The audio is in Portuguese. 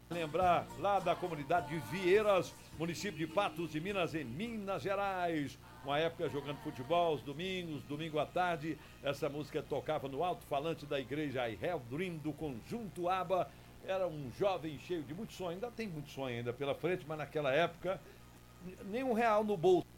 Lembrar lá da comunidade de Vieiras, município de Patos de Minas, em Minas Gerais. Uma época jogando futebol, os domingos, domingo à tarde, essa música tocava no alto-falante da igreja I Have Dream do Conjunto ABBA. Era um jovem cheio de muito sonho, ainda tem muito sonho ainda pela frente, mas naquela época, nem R$ 1 no bolso.